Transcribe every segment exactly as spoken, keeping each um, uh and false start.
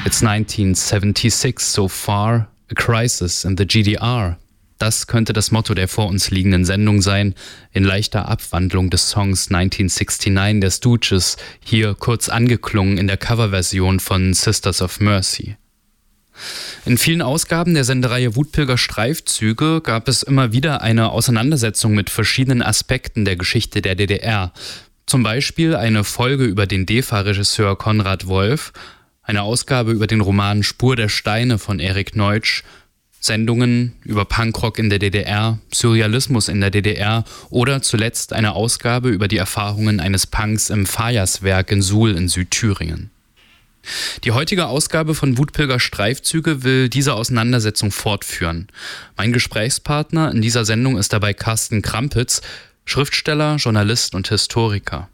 It's nineteen seventy-six so far, a crisis in the G D R. Das könnte das Motto der vor uns liegenden Sendung sein, in leichter Abwandlung des Songs neunzehn neunundsiebzig der Stooges, hier kurz angeklungen in der Coverversion von Sisters of Mercy. In vielen Ausgaben der Sendereihe Wutpilger Streifzüge gab es immer wieder eine Auseinandersetzung mit verschiedenen Aspekten der Geschichte der D D R. Zum Beispiel eine Folge über den D E F A-Regisseur Konrad Wolf, eine Ausgabe über den Roman Spur der Steine von Erik Neutsch, Sendungen über Punkrock in der D D R, Surrealismus in der D D R oder zuletzt eine Ausgabe über die Erfahrungen eines Punks im Fajaswerk in Suhl in Südthüringen. Die heutige Ausgabe von Wutpilger Streifzüge will diese Auseinandersetzung fortführen. Mein Gesprächspartner in dieser Sendung ist dabei Carsten Krampitz, Schriftsteller, Journalist und Historiker.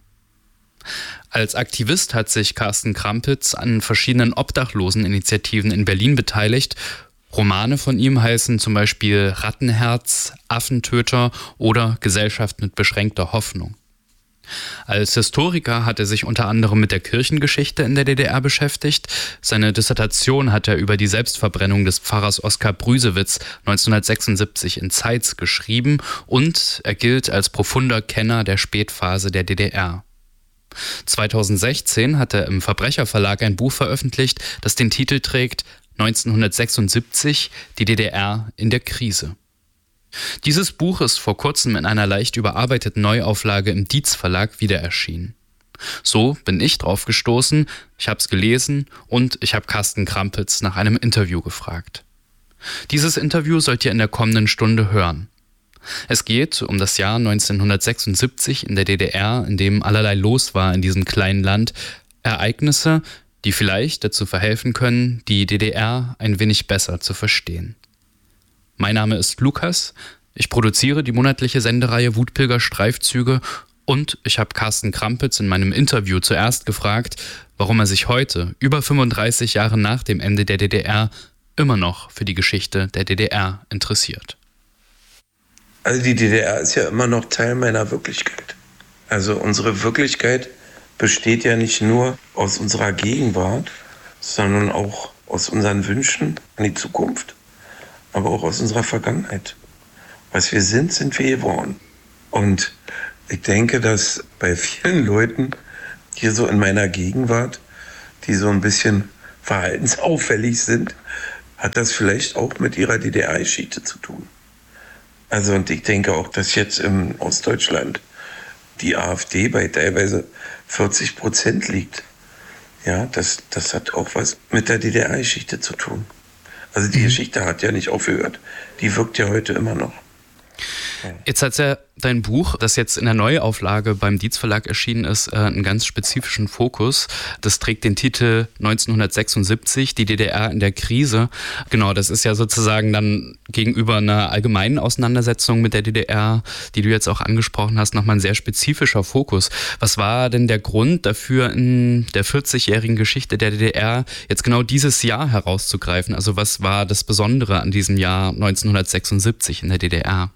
Als Aktivist hat sich Carsten Krampitz an verschiedenen Obdachloseninitiativen in Berlin beteiligt. Romane von ihm heißen zum Beispiel Rattenherz, Affentöter oder Gesellschaft mit beschränkter Hoffnung. Als Historiker hat er sich unter anderem mit der Kirchengeschichte in der D D R beschäftigt. Seine Dissertation hat er über die Selbstverbrennung des Pfarrers Oskar Brüsewitz neunzehnhundertsechsundsiebzig in Zeitz geschrieben und er gilt als profunder Kenner der Spätphase der D D R. zweitausendsechzehn hat er im Verbrecherverlag ein Buch veröffentlicht, das den Titel trägt neunzehnhundertsechsundsiebzig, die D D R in der Krise. Dieses Buch ist vor kurzem in einer leicht überarbeiteten Neuauflage im Dietz Verlag wieder erschienen. So bin ich drauf gestoßen, ich habe es gelesen und ich habe Carsten Krampitz nach einem Interview gefragt. Dieses Interview sollt ihr in der kommenden Stunde hören. Es geht um das Jahr neunzehnhundertsechsundsiebzig in der D D R, in dem allerlei los war in diesem kleinen Land, Ereignisse, die vielleicht dazu verhelfen können, die D D R ein wenig besser zu verstehen. Mein Name ist Lukas, ich produziere die monatliche Sendereihe Wutpilger Streifzüge und ich habe Carsten Krampitz in meinem Interview zuerst gefragt, warum er sich heute, über fünfunddreißig Jahre nach dem Ende der D D R, immer noch für die Geschichte der D D R interessiert. Also die D D R ist ja immer noch Teil meiner Wirklichkeit. Also unsere Wirklichkeit besteht ja nicht nur aus unserer Gegenwart, sondern auch aus unseren Wünschen an die Zukunft, aber auch aus unserer Vergangenheit. Was wir sind, sind wir geworden. Und ich denke, dass bei vielen Leuten hier so in meiner Gegenwart, die so ein bisschen verhaltensauffällig sind, hat das vielleicht auch mit ihrer D D R-Geschichte zu tun. Also und ich denke auch, dass jetzt in Ostdeutschland die AfD bei teilweise vierzig Prozent liegt. Ja, das, das hat auch was mit der D D R-Geschichte zu tun. Also die mhm. Geschichte hat ja nicht aufgehört. Die wirkt ja heute immer noch. Jetzt hat ja dein Buch, das jetzt in der Neuauflage beim Dietz Verlag erschienen ist, einen ganz spezifischen Fokus. Das trägt den Titel neunzehnhundertsechsundsiebzig, die D D R in der Krise. Genau, das ist ja sozusagen dann gegenüber einer allgemeinen Auseinandersetzung mit der D D R, die du jetzt auch angesprochen hast, nochmal ein sehr spezifischer Fokus. Was war denn der Grund dafür, in der vierzigjährigen Geschichte der D D R jetzt genau dieses Jahr herauszugreifen? Also was war das Besondere an diesem Jahr neunzehnhundertsechsundsiebzig in der D D R?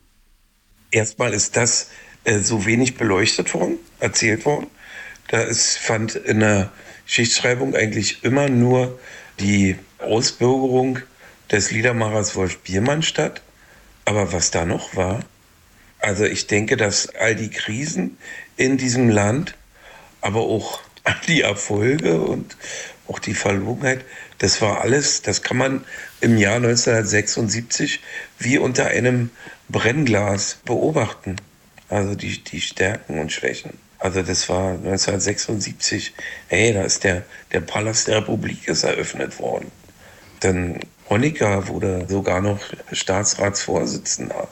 Erstmal ist das äh, so wenig beleuchtet worden, erzählt worden. Da ist, fand in der Geschichtsschreibung eigentlich immer nur die Ausbürgerung des Liedermachers Wolf Biermann statt. Aber was da noch war, also ich denke, dass all die Krisen in diesem Land, aber auch die Erfolge und auch die Verlogenheit, das war alles, das kann man im Jahr neunzehnhundertsechsundsiebzig wie unter einem Brennglas beobachten. Also die, die Stärken und Schwächen. Also das war neunzehnhundertsechsundsiebzig, hey, da ist der, der Palast der Republik ist eröffnet worden. Dann Honecker wurde sogar noch Staatsratsvorsitzender.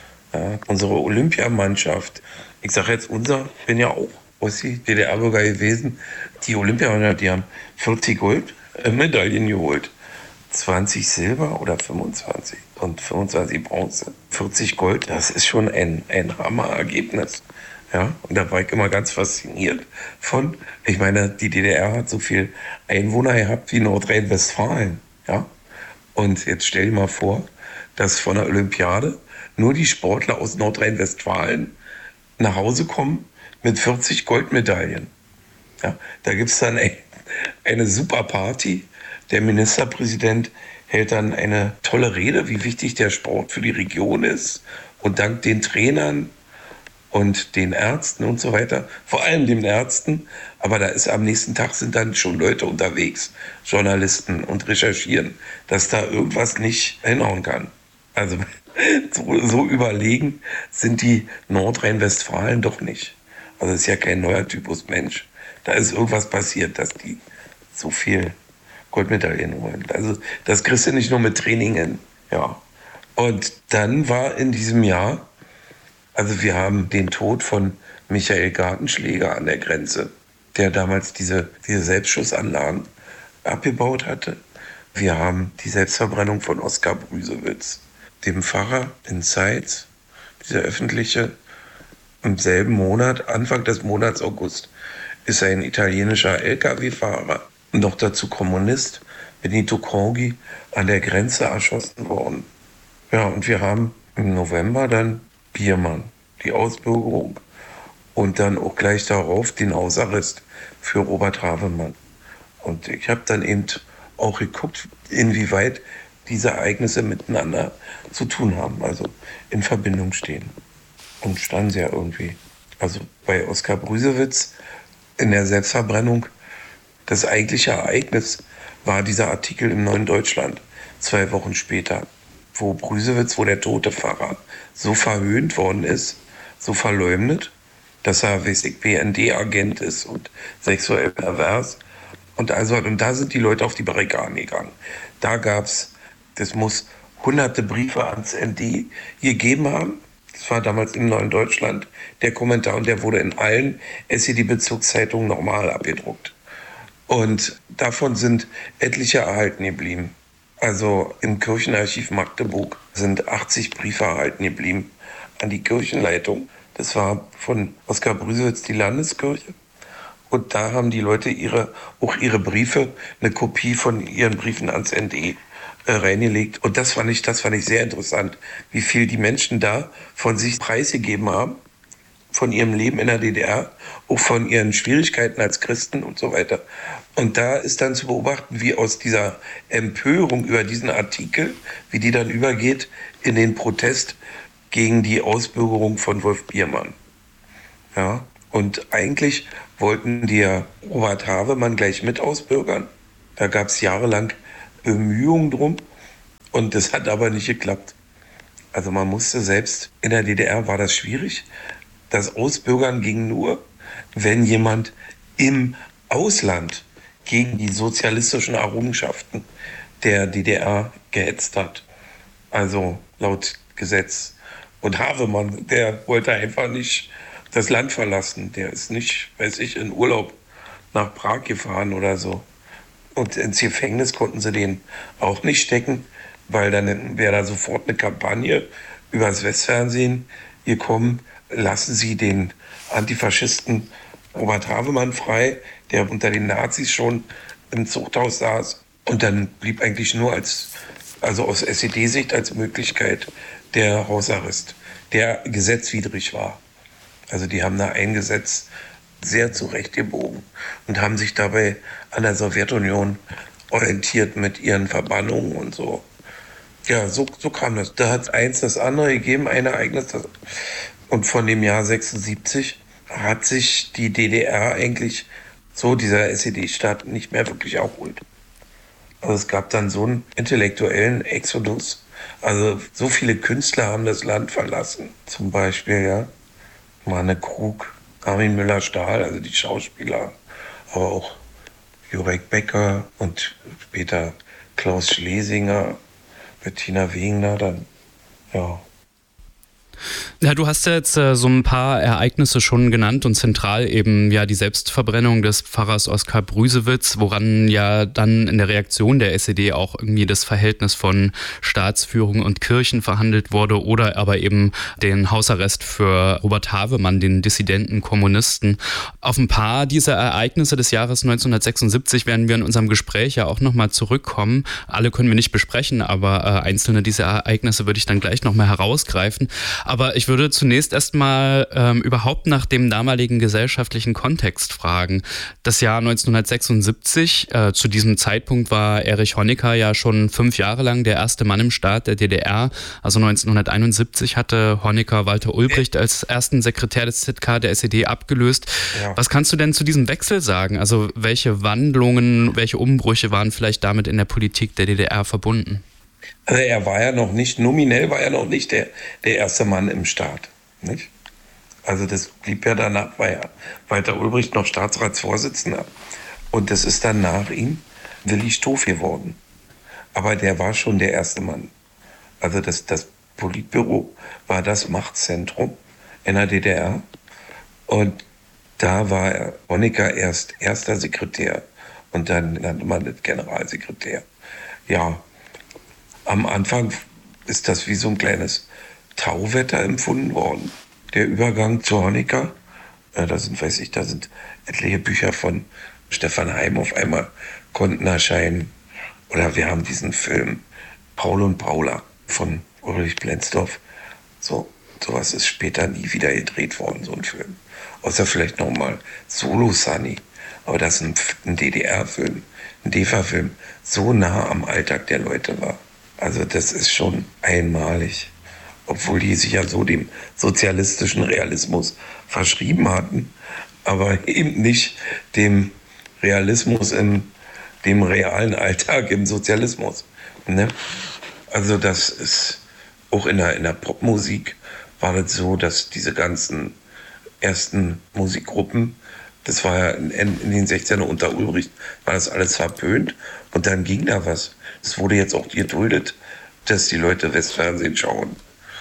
Ja, unsere Olympiamannschaft, ich sage jetzt unser, bin ja auch Ossi, D D R-Bürger gewesen, die Olympiamannschaft, die haben vierzig Goldmedaillen geholt. zwanzig Silber oder fünfundzwanzig und fünfundzwanzig Bronze. vierzig Gold, das ist schon ein, ein Hammerergebnis. Ja, und da war ich immer ganz fasziniert von, ich meine, die D D R hat so viel Einwohner gehabt wie Nordrhein-Westfalen. Ja, und jetzt stell dir mal vor, dass von der Olympiade nur die Sportler aus Nordrhein-Westfalen nach Hause kommen mit vierzig Goldmedaillen. Ja, da gibt es dann ein, eine super Party. Der Ministerpräsident hält dann eine tolle Rede, wie wichtig der Sport für die Region ist und dankt den Trainern und den Ärzten und so weiter, vor allem den Ärzten. Aber da ist am nächsten Tag sind dann schon Leute unterwegs, Journalisten, und recherchieren, dass da irgendwas nicht hinhauen kann. Also so, so überlegen sind die Nordrhein-Westfalen doch nicht. Also es ist ja kein neuer Typus Mensch. Da ist irgendwas passiert, dass die so viel Goldmedaillen holen. Also das kriegst du nicht nur mit Training hin. Ja. Und dann war in diesem Jahr, also wir haben den Tod von Michael Gartenschläger an der Grenze, der damals diese, diese Selbstschussanlagen abgebaut hatte. Wir haben die Selbstverbrennung von Oskar Brüsewitz, dem Pfarrer in Zeitz, dieser öffentliche. Im selben Monat, Anfang des Monats August, ist ein italienischer L K W-Fahrer und noch dazu Kommunist, Benito Corgi, an der Grenze erschossen worden. Ja, und wir haben im November dann Biermann, die Ausbürgerung und dann auch gleich darauf den Hausarrest für Robert Havemann. Und ich habe dann eben auch geguckt, inwieweit diese Ereignisse miteinander zu tun haben, also in Verbindung stehen. Und standen sie ja irgendwie. Also bei Oskar Brüsewitz in der Selbstverbrennung, das eigentliche Ereignis war dieser Artikel im Neuen Deutschland, zwei Wochen später, wo Brüsewitz, wo der tote Pfarrer so verhöhnt worden ist, so verleumdet, dass er, weiß ich, B N D-Agent ist und sexuell pervers. Und, also, und da sind die Leute auf die Barrikaden gegangen. Da gab es, das muss hunderte Briefe ans N D gegeben haben. Das war damals im Neuen Deutschland der Kommentar und der wurde in allen S E D-Bezugszeitungen normal abgedruckt. Und davon sind etliche erhalten geblieben. Also im Kirchenarchiv Magdeburg sind achtzig Briefe erhalten geblieben an die Kirchenleitung. Das war von Oskar Brüsewitz die Landeskirche. Und da haben die Leute ihre, auch ihre Briefe, eine Kopie von ihren Briefen ans N D reingelegt. Und das fand ich, das fand ich sehr interessant, wie viel die Menschen da von sich preisgegeben haben, von ihrem Leben in der D D R, auch von ihren Schwierigkeiten als Christen und so weiter. Und da ist dann zu beobachten, wie aus dieser Empörung über diesen Artikel, wie die dann übergeht in den Protest gegen die Ausbürgerung von Wolf Biermann. Ja, und eigentlich wollten die ja Robert Havemann gleich mit ausbürgern. Da gab es jahrelang Bemühungen drum und das hat aber nicht geklappt. Also man musste selbst, in der D D R war das schwierig. Das Ausbürgern ging nur, wenn jemand im Ausland gegen die sozialistischen Errungenschaften der D D R gehetzt hat. Also laut Gesetz. Und Havemann, der wollte einfach nicht das Land verlassen. Der ist nicht, weiß ich, in Urlaub nach Prag gefahren oder so. Und ins Gefängnis konnten sie den auch nicht stecken, weil dann wäre da sofort eine Kampagne übers Westfernsehen gekommen. Lassen Sie den Antifaschisten Robert Havemann frei, der unter den Nazis schon im Zuchthaus saß. Und dann blieb eigentlich nur als, also aus S E D-Sicht als Möglichkeit der Hausarrest, der gesetzwidrig war. Also die haben da ein Gesetz sehr zurechtgebogen und haben sich dabei an der Sowjetunion orientiert mit ihren Verbannungen und so. Ja, so, so kam das. Da hat eins das andere gegeben, ein Ereignis. Das, und von dem Jahr sechsundsiebzig hat sich die D D R eigentlich so, dieser S E D-Staat, nicht mehr wirklich erholt. Also es gab dann so einen intellektuellen Exodus. Also so viele Künstler haben das Land verlassen. Zum Beispiel, ja, Manne Krug, Armin Müller-Stahl, also die Schauspieler, aber auch Jurek Becker und später Klaus Schlesinger, Bettina Wegner, dann, ja. Ja, du hast ja jetzt äh, so ein paar Ereignisse schon genannt und zentral eben ja die Selbstverbrennung des Pfarrers Oskar Brüsewitz, woran ja dann in der Reaktion der S E D auch irgendwie das Verhältnis von Staatsführung und Kirchen verhandelt wurde oder aber eben den Hausarrest für Robert Havemann, den dissidenten Kommunisten. Auf ein paar dieser Ereignisse des Jahres neunzehnhundertsechsundsiebzig werden wir in unserem Gespräch ja auch nochmal zurückkommen. Alle können wir nicht besprechen, aber äh, einzelne dieser Ereignisse würde ich dann gleich nochmal herausgreifen. Aber ich Ich würde zunächst erstmal ähm, überhaupt nach dem damaligen gesellschaftlichen Kontext fragen. Das Jahr neunzehnhundertsechsundsiebzig, äh, zu diesem Zeitpunkt war Erich Honecker ja schon fünf Jahre lang der erste Mann im Staat der D D R. Also neunzehnhunderteinundsiebzig hatte Honecker Walter Ulbricht als ersten Sekretär des Z K der S E D abgelöst. Ja. Was kannst du denn zu diesem Wechsel sagen? Also welche Wandlungen, welche Umbrüche waren vielleicht damit in der Politik der D D R verbunden? Also er war ja noch nicht, nominell war er noch nicht der, der erste Mann im Staat. Nicht? Also das blieb ja danach, war ja Walter Ulbricht noch Staatsratsvorsitzender. Und das ist dann nach ihm Willi Stoph geworden. Aber der war schon der erste Mann. Also das, das Politbüro war das Machtzentrum in der D D R. Und da war Honecker erst erster Sekretär und dann nannte man das Generalsekretär. Ja, am Anfang ist das wie so ein kleines Tauwetter empfunden worden. Der Übergang zu Honecker, äh, da sind, weiß ich, da sind etliche Bücher von Stefan Heym auf einmal konnten erscheinen. Oder wir haben diesen Film Paul und Paula von Ulrich Blenzdorf. So, sowas ist später nie wieder gedreht worden, so ein Film. Außer vielleicht nochmal Solo Sunny. Aber das ist ein, ein D D R-Film, ein D E F A-Film, so nah am Alltag der Leute war. Also das ist schon einmalig. Obwohl die sich ja so dem sozialistischen Realismus verschrieben hatten, aber eben nicht dem Realismus in dem realen Alltag im Sozialismus. Ne? Also das ist auch in der, in der Popmusik war es so, dass diese ganzen ersten Musikgruppen, das war ja in, in den sechzehner unter Ulbricht, war das alles verpönt und dann ging da was. Es wurde jetzt auch geduldet, dass die Leute Westfernsehen schauen.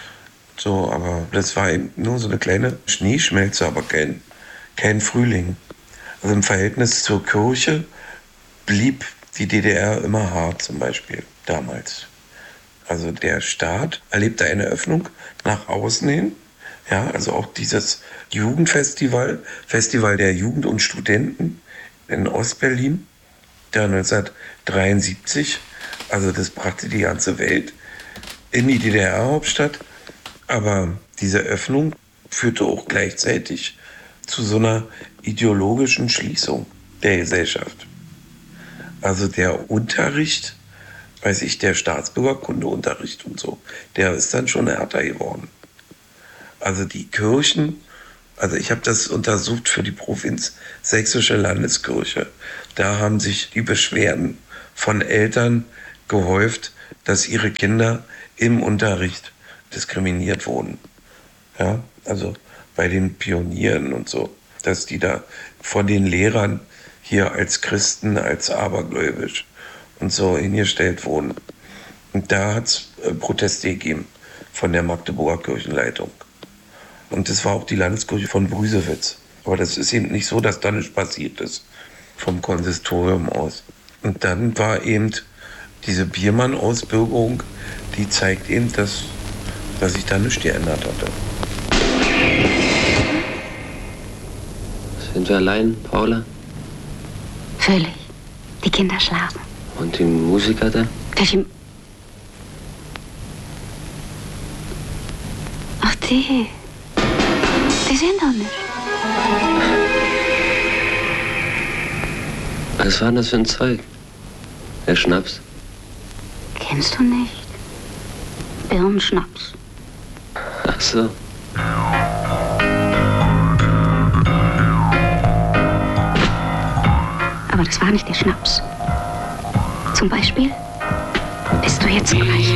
So, aber das war eben nur so eine kleine Schneeschmelze, aber kein, kein Frühling. Also im Verhältnis zur Kirche blieb die D D R immer hart, zum Beispiel damals. Also der Staat erlebte eine Öffnung nach außen hin. Ja, also auch dieses Jugendfestival, Festival der Jugend und Studenten in Ostberlin, da neunzehnhundertdreiundsiebzig. Also das brachte die ganze Welt in die D D R-Hauptstadt. Aber diese Öffnung führte auch gleichzeitig zu so einer ideologischen Schließung der Gesellschaft. Also der Unterricht, weiß ich, der Staatsbürgerkundeunterricht und so, der ist dann schon härter geworden. Also die Kirchen, also ich habe das untersucht für die Provinz Sächsische Landeskirche. Da haben sich die Beschwerden von Eltern gehäuft, dass ihre Kinder im Unterricht diskriminiert wurden. Ja, also bei den Pionieren und so, dass die da von den Lehrern hier als Christen, als abergläubisch und so hingestellt wurden. Und da hat es äh, Proteste gegeben von der Magdeburger Kirchenleitung. Und das war auch die Landeskirche von Brüsewitz. Aber das ist eben nicht so, dass da nichts passiert ist vom Konsistorium aus. Und dann war eben diese Biermann-Ausbürgerung, die zeigt eben, dass, dass sich da nichts geändert hatte. Sind wir allein, Paula? Völlig. Die Kinder schlafen. Und die Musiker da? Die... Ach, die. Die sind doch nicht. Was war denn das für ein Zeug? Der Schnaps? Kennst du nicht? Birnenschnaps. Ach so. Aber das war nicht der Schnaps. Zum Beispiel bist du jetzt gleich.